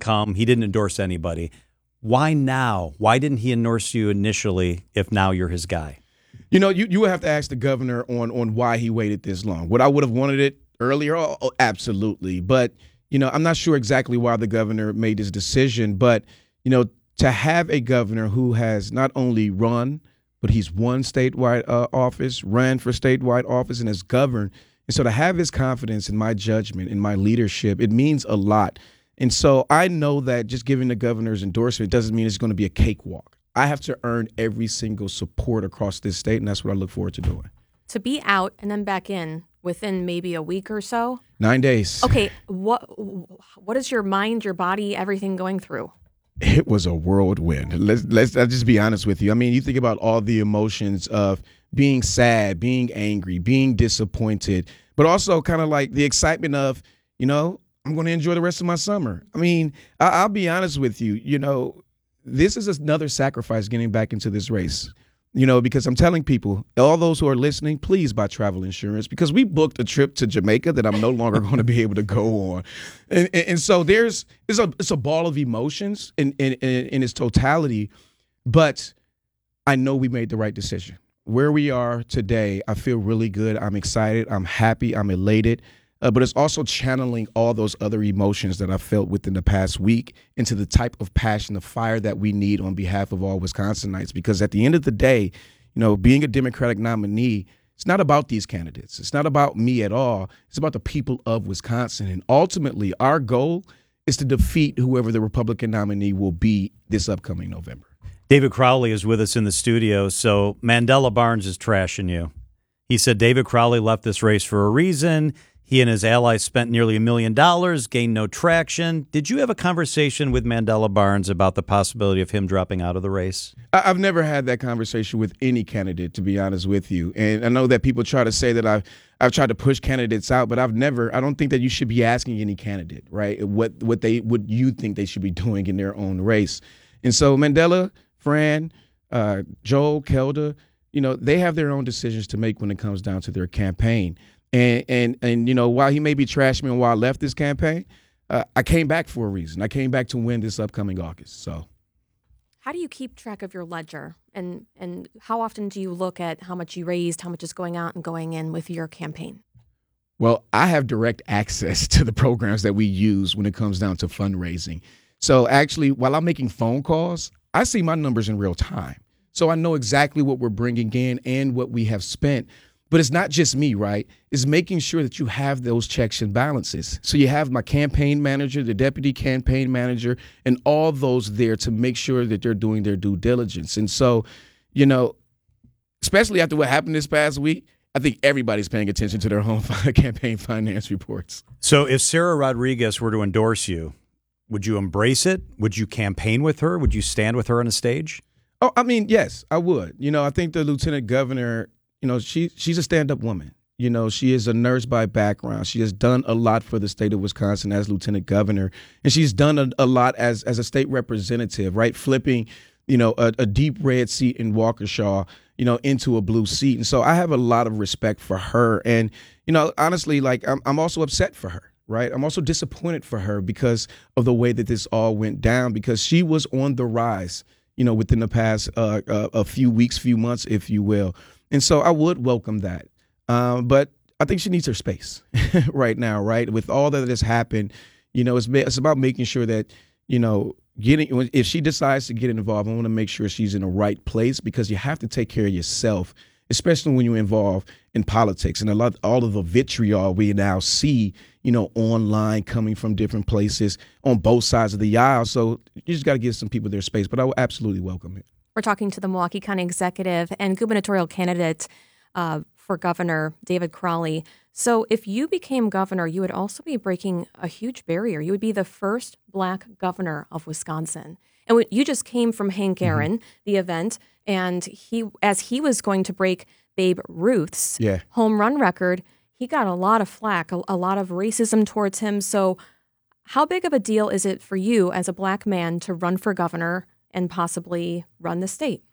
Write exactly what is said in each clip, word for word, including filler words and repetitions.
come. He didn't endorse anybody. Why now? Why didn't he endorse you initially if now you're his guy? You know, you, you would have to ask the governor on on why he waited this long. Would I would have wanted it earlier? Oh, oh, absolutely. But, you know, I'm not sure exactly why the governor made this decision. But, you know, to have a governor who has not only run, but he's won statewide uh, office, ran for statewide office, and has governed. And so to have his confidence in my judgment, in my leadership, it means a lot. And so I know that just giving the governor's endorsement doesn't mean it's going to be a cakewalk. I have to earn every single support across this state, and that's what I look forward to doing. To be out and then back in within maybe a week or so? Nine days. Okay, what what is your mind, your body, everything going through? It was a whirlwind. Let's let's I'll just be honest with you. I mean, you think about all the emotions of being sad, being angry, being disappointed, but also kind of like the excitement of, you know, I'm going to enjoy the rest of my summer. I mean, I, I'll be honest with you. You know, this is another sacrifice getting back into this race. You know, because I'm telling people, all those who are listening, please buy travel insurance, because we booked a trip to Jamaica that I'm no longer going to be able to go on. And, and, and so there's it's a it's a ball of emotions in, in, in, in its totality. But I know we made the right decision. Where we are today, I feel really good. I'm excited. I'm happy. I'm elated. Uh, but it's also channeling all those other emotions that I felt within the past week into the type of passion, the fire that we need on behalf of all Wisconsinites. Because at the end of the day, you know, being a Democratic nominee, it's not about these candidates. It's not about me at all. It's about the people of Wisconsin. And ultimately, our goal is to defeat whoever the Republican nominee will be this upcoming November. David Crowley is with us in the studio. So Mandela Barnes is trashing you. He said David Crowley left this race for a reason. He and his allies spent nearly a million dollars, gained no traction. Did you have a conversation with Mandela Barnes about the possibility of him dropping out of the race? I've never had that conversation with any candidate, to be honest with you. And I know that people try to say that I've I've tried to push candidates out, but I've never. I don't think that you should be asking any candidate, right, what what they what you think they should be doing in their own race. And so Mandela, Fran, uh, Joel, Kelda, you know, they have their own decisions to make when it comes down to their campaign. And, and, and you know, while he may be trashing me while I left this campaign, uh, I came back for a reason. I came back to win this upcoming August. So, how do you keep track of your ledger? And, and how often do you look at how much you raised, how much is going out and going in with your campaign? Well, I have direct access to the programs that we use when it comes down to fundraising. So actually, while I'm making phone calls, I see my numbers in real time. So I know exactly what we're bringing in and what we have spent. But it's not just me, right? It's making sure that you have those checks and balances. So you have my campaign manager, the deputy campaign manager, and all those there to make sure that they're doing their due diligence. And so, you know, especially after what happened this past week, I think everybody's paying attention to their own campaign finance reports. So if Sarah Rodriguez were to endorse you, would you embrace it? Would you campaign with her? Would you stand with her on a stage? Oh, I mean, yes, I would. You know, I think the lieutenant governor, you know, she she's a stand-up woman. You know, she is a nurse by background. She has done a lot for the state of Wisconsin as lieutenant governor, and she's done a, a lot as as a state representative, right? Flipping, you know, a, a deep red seat in Waukesha, you know, into a blue seat. And so I have a lot of respect for her. And, you know, honestly, like I'm, I'm also upset for her, right? I'm also disappointed for her because of the way that this all went down, because she was on the rise, you know, within the past uh, uh, a few weeks, few months, if you will. And so I would welcome that. Um, but I think she needs her space right now, right? With all that has happened, you know, it's, it's about making sure that, you know, getting if she decides to get involved, I want to make sure she's in the right place, because you have to take care of yourself, especially when you're involved in politics. And a lot, all of the vitriol we now see, you know, online coming from different places on both sides of the aisle. So you just got to give some people their space. But I will absolutely welcome it. We're talking to the Milwaukee County Executive and gubernatorial candidate uh, for governor, David Crowley. So if you became governor, you would also be breaking a huge barrier. You would be the first Black governor of Wisconsin. And you just came from Hank Aaron, mm-hmm. the event, and he, as he was going to break Babe Ruth's yeah. home run record, he got a lot of flack, a, a lot of racism towards him. So how big of a deal is it for you as a Black man to run for governor and possibly run the state?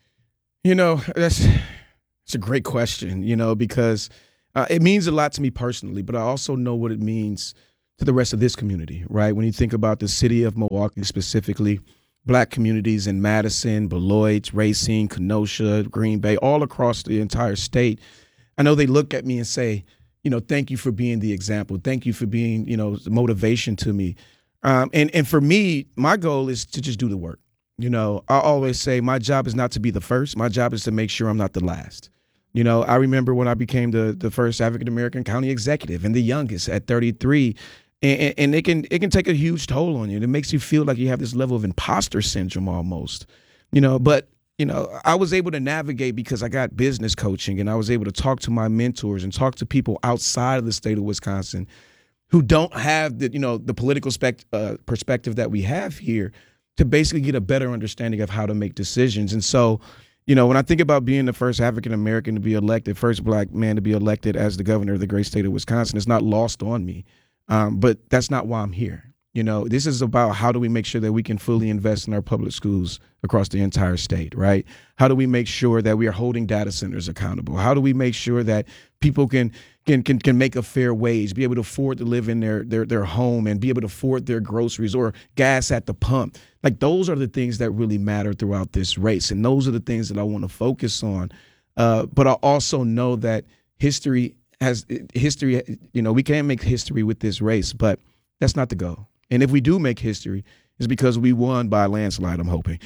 You know, that's it's a great question, you know, because uh, it means a lot to me personally, but I also know what it means to the rest of this community, right? When you think about the city of Milwaukee specifically, Black communities in Madison, Beloit, Racine, Kenosha, Green Bay, all across the entire state, I know they look at me and say, you know, thank you for being the example. Thank you for being, you know, motivation to me. Um, and, and for me, my goal is to just do the work. You know, I always say my job is not to be the first. My job is to make sure I'm not the last. You know, I remember when I became the the first African-American county executive and the youngest at thirty-three. And, and it can it can take a huge toll on you. It makes you feel like you have this level of imposter syndrome almost, you know. But, you know, I was able to navigate because I got business coaching and I was able to talk to my mentors and talk to people outside of the state of Wisconsin who don't have the, you know, the political spec, uh, perspective that we have here to basically get a better understanding of how to make decisions. And so, you know, when I think about being the first African-American to be elected, first Black man to be elected as the governor of the great state of Wisconsin, it's not lost on me. Um, but that's not why I'm here. You know, this is about how do we make sure that we can fully invest in our public schools across the entire state, right? How do we make sure that we are holding data centers accountable? How do we make sure that people can can can, can make a fair wage, be able to afford to live in their, their their home and be able to afford their groceries or gas at the pump? Like, those are the things that really matter throughout this race. And those are the things that I want to focus on. Uh, but I also know that history has history, you know, we can't make history with this race, but that's not the goal. And if we do make history, it's because we won by a landslide, I'm hoping.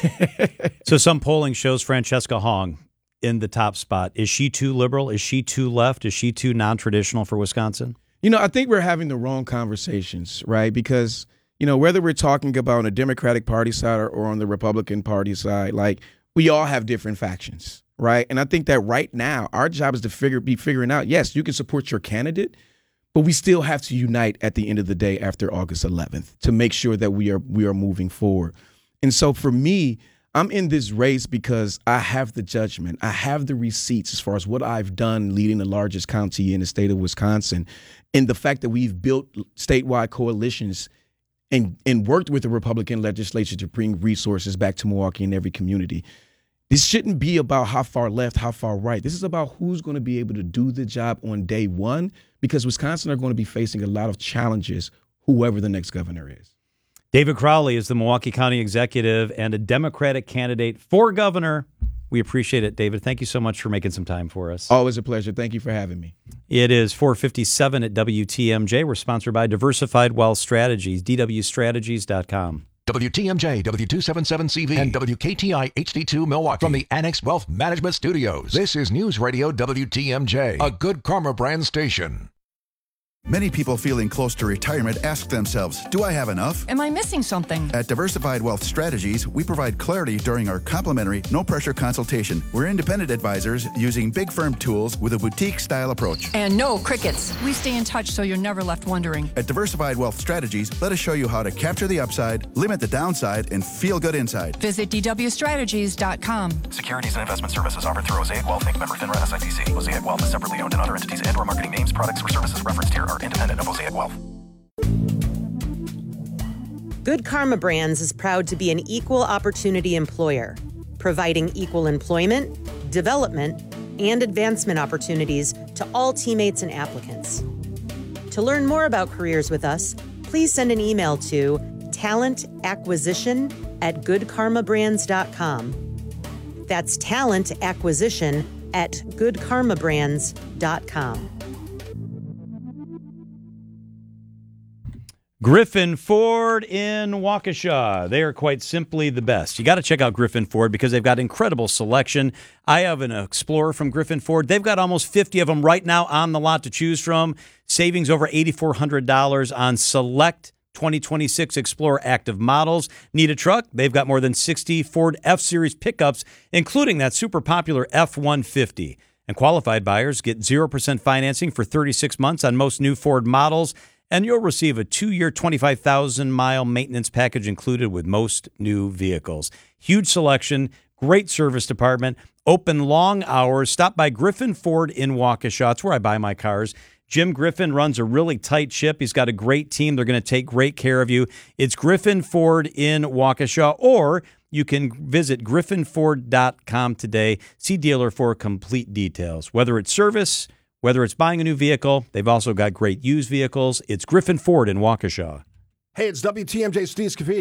So some polling shows Francesca Hong in the top spot. Is she too liberal? Is she too left? Is she too non-traditional for Wisconsin? You know, I think we're having the wrong conversations, right? Because, you know, whether we're talking about on the Democratic Party side or, or on the Republican Party side, like, we all have different factions. Right. And I think that right now our job is to figure be figuring out, yes, you can support your candidate, but we still have to unite at the end of the day after August eleventh to make sure that we are we are moving forward. And so for me, I'm in this race because I have the judgment. I have the receipts as far as what I've done leading the largest county in the state of Wisconsin, and the fact that we've built statewide coalitions and, and worked with the Republican legislature to bring resources back to Milwaukee in every community. This shouldn't be about how far left, how far right. This is about who's going to be able to do the job on day one, because Wisconsin are going to be facing a lot of challenges, whoever the next governor is. David Crowley is the Milwaukee County executive and a Democratic candidate for governor. We appreciate it, David. Thank you so much for making some time for us. Always a pleasure. Thank you for having me. It is four fifty-seven at W T M J. We're sponsored by Diversified Wealth Strategies, D W strategies dot com. W T M J, W two seventy-seven C V, and W K T I H D two Milwaukee from the Annex Wealth Management Studios. This is News Radio W T M J, a Good Karma brand station. Many people feeling close to retirement ask themselves, do I have enough? Am I missing something? At Diversified Wealth Strategies, we provide clarity during our complimentary, no-pressure consultation. We're independent advisors using big firm tools with a boutique-style approach. And no crickets. We stay in touch so you're never left wondering. At Diversified Wealth Strategies, let us show you how to capture the upside, limit the downside, and feel good inside. Visit D W strategies dot com. Securities and investment services offered through Mosaic Wealth, Incorporated, member FINRA S I P C. Mosaic Wealth is separately owned, and other entities and/or marketing names, products, or services referenced here are independent of Mosaic Wealth. Good Karma Brands is proud to be an equal opportunity employer, providing equal employment, development, and advancement opportunities to all teammates and applicants. To learn more about careers with us, please send an email to talent acquisition at good karma brands dot com. That's talent acquisition at good karma brands dot com. Griffin Ford in Waukesha. They are quite simply the best. You got to check out Griffin Ford because they've got incredible selection. I have an Explorer from Griffin Ford. They've got almost fifty of them right now on the lot to choose from. Savings over eight thousand four hundred dollars on select twenty twenty-six Explorer active models. Need a truck? They've got more than sixty Ford F-Series pickups, including that super popular F one fifty. And qualified buyers get zero percent financing for thirty-six months on most new Ford models. And you'll receive a two-year, twenty-five thousand mile maintenance package included with most new vehicles. Huge selection, great service department, open long hours. Stop by Griffin Ford in Waukesha. It's where I buy my cars. Jim Griffin runs a really tight ship. He's got a great team. They're going to take great care of you. It's Griffin Ford in Waukesha, or you can visit griffin ford dot com today. See dealer for complete details. Whether it's service, Whether it's buying a new vehicle, they've also got great used vehicles. It's Griffin Ford in Waukesha. Hey, it's W T M J Steve Scafidi.